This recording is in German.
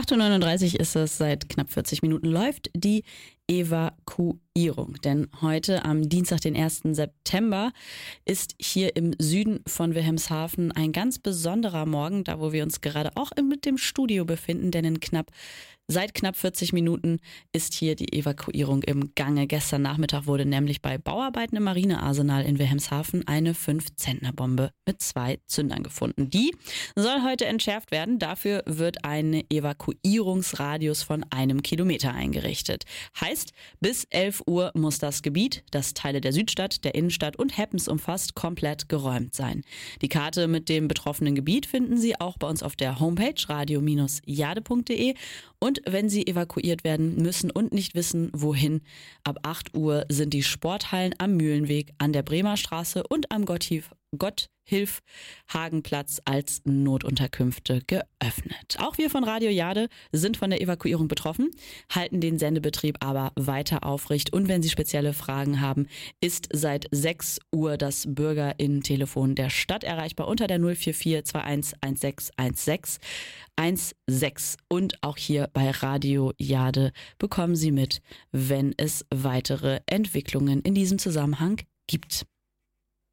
8.39 Uhr ist es, seit knapp 40 Minuten läuft die Evakuierung. Denn heute am Dienstag, den 1. September, ist hier im Süden von Wilhelmshaven ein ganz besonderer Morgen, da wo wir uns gerade auch mit dem Studio befinden, denn seit knapp 40 Minuten ist hier die Evakuierung im Gange. Gestern Nachmittag wurde nämlich bei Bauarbeiten im Marinearsenal in Wilhelmshaven eine 5-Zentner-Bombe mit 2 Zündern gefunden. Die soll heute entschärft werden. Dafür wird ein Evakuierungsradius von 1 Kilometer eingerichtet. Heißt, bis 11 Uhr muss das Gebiet, das Teile der Südstadt, der Innenstadt und Heppens umfasst, komplett geräumt sein. Die Karte mit dem betroffenen Gebiet finden Sie auch bei uns auf der Homepage radio-jade.de. Und wenn Sie evakuiert werden müssen und nicht wissen, wohin, ab 8 Uhr sind die Sporthallen am Mühlenweg, an der Bremer Straße und am Gotthilf-Hagenplatz als Notunterkünfte geöffnet. Auch wir von Radio Jade sind von der Evakuierung betroffen, halten den Sendebetrieb aber weiter aufrecht. Und wenn Sie spezielle Fragen haben, ist seit 6 Uhr das BürgerInnen-Telefon der Stadt erreichbar unter der 044 21 16 16. Und auch hier bei Radio Jade bekommen Sie mit, wenn es weitere Entwicklungen in diesem Zusammenhang gibt.